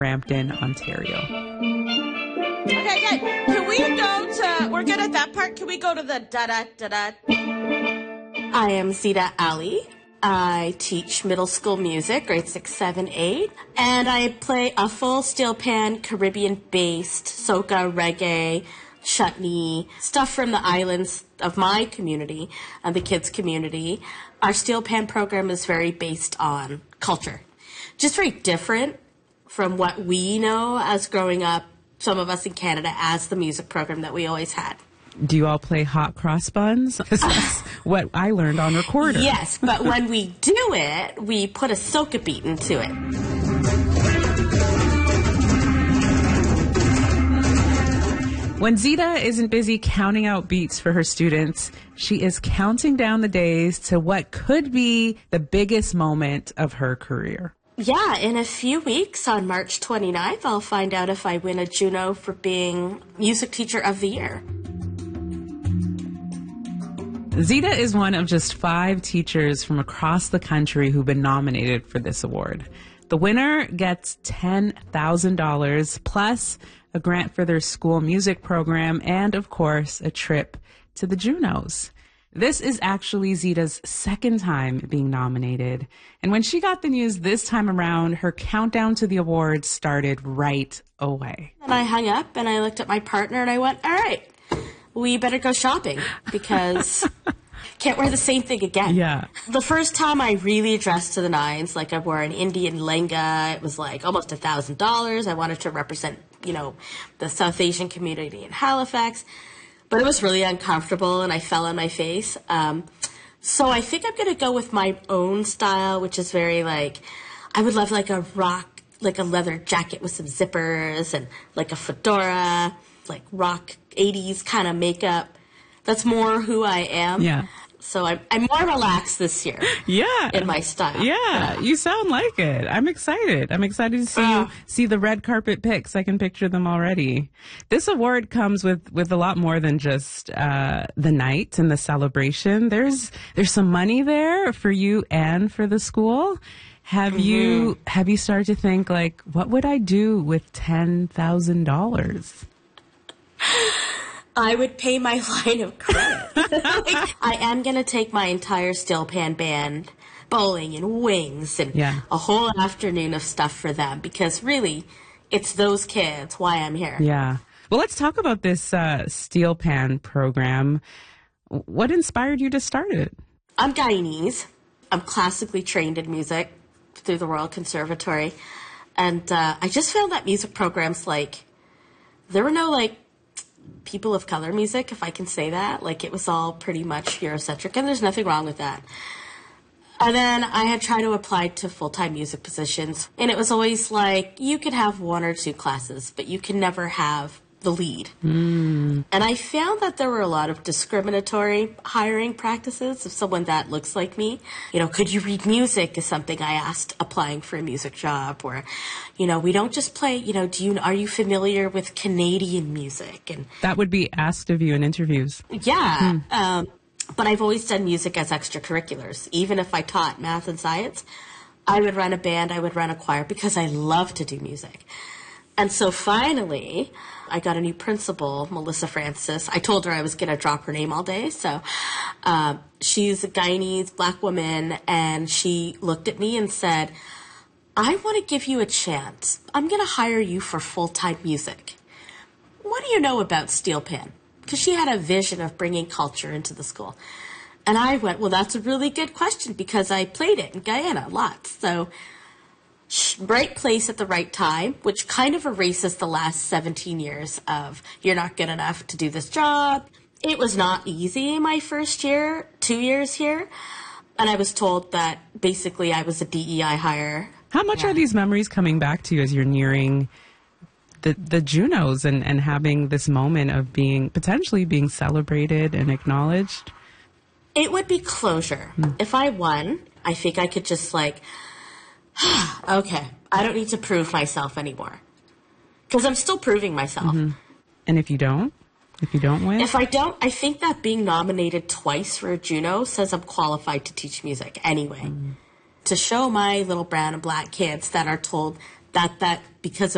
Brampton, Ontario. Okay, good. Can we go to, we're good at that part. Can we go to the da-da-da-da? I am Zita Ali. I teach middle school music, grade 6, 7, 8. And I play a full steel pan, Caribbean-based soca, reggae, chutney, stuff from the islands of my community, the kids' community. Our steel pan program is very based on culture. Just very different from what we know as growing up, some of us in Canada, as the music program that we always had. Do you all play hot cross buns? Because that's what I learned on recorder. Yes, but when we do it, we put a soca beat into it. When Zita isn't busy counting out beats for her students, she is counting down the days to what could be the biggest moment of her career. Yeah, in a few weeks, on March 29th, I'll find out if I win a Juno for being Music Teacher of the Year. Zita is one of just 5 teachers from across the country who've been nominated for this award. The winner gets $10,000 plus a grant for their school music program and, of course, a trip to the Junos. This is actually Zita's second time being nominated. And when she got the news this time around, her countdown to the awards started right away. And I hung up and I looked at my partner and I went, all right, we better go shopping because can't wear the same thing again. Yeah. The first time I really dressed to the nines, like I wore an Indian lehenga, it was like almost $1,000. I wanted to represent, the South Asian community in Halifax. But it was really uncomfortable and I fell on my face. So I think I'm going to go with my own style, which is very I would love like a leather jacket with some zippers and like a fedora, like rock 80s kind of makeup. That's more who I am. Yeah. So I'm more relaxed this year. Yeah. In my style. Yeah. You sound like it. I'm excited. I'm excited to see you see the red carpet pics. I can picture them already. This award comes with a lot more than just the night and the celebration. There's some money there for you and for the school. Have you started to think what would I do with $10,000? I would pay my line of credit. I am going to take my entire steel pan band bowling and wings and a whole afternoon of stuff for them because really it's those kids why I'm here. Yeah. Well, let's talk about this steel pan program. What inspired you to start it? I'm Guyanese. I'm classically trained in music through the Royal Conservatory. And I just found that music programs there were no people of color music, if I can say that. It was all pretty much Eurocentric, and there's nothing wrong with that. And then I had tried to apply to full-time music positions, and it was always you could have 1 or 2 classes, but you can never have the lead. And I found that there were a lot of discriminatory hiring practices of someone that looks like me. Could you read music is something I asked applying for a music job. Or, we don't just play, are you familiar with Canadian music? And that would be asked of you in interviews. Yeah. But I've always done music as extracurriculars. Even if I taught math and science, I would run a band, I would run a choir because I love to do music. And so finally, I got a new principal, Melissa Francis. I told her I was going to drop her name all day. So she's a Guyanese black woman, and she looked at me and said, I want to give you a chance. I'm going to hire you for full-time music. What do you know about steel pan? Because she had a vision of bringing culture into the school. And I went, well, that's a really good question because I played it in Guyana lots. So right place at the right time, which kind of erases the last 17 years of you're not good enough to do this job. It was not easy my first year, 2 years here. And I was told that basically I was a DEI hire. How much are these memories coming back to you as you're nearing the Junos and having this moment of potentially being celebrated and acknowledged? It would be closure. If I won, I think I could just okay, I don't need to prove myself anymore. Because I'm still proving myself. And if you don't? If you don't win? If I don't, I think that being nominated twice for a Juno says I'm qualified to teach music anyway. To show my little brown and black kids that are told that because of